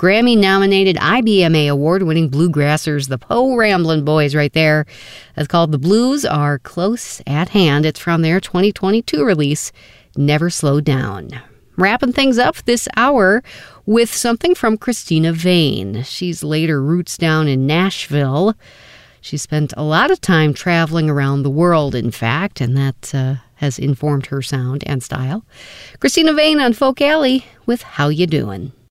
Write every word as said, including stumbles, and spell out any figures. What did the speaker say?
Grammy-nominated I B M A award-winning bluegrassers, the Po Ramblin' Boys right there. That's called The Blues Are Close at Hand. It's from their twenty twenty-two release, Never Slow Down. Wrapping things up this hour with something from Christina Vane. She's laid her roots down in Nashville. She spent a lot of time traveling around the world, in fact, and that uh, has informed her sound and style. Christina Vane on Folk Alley with How You Doin'?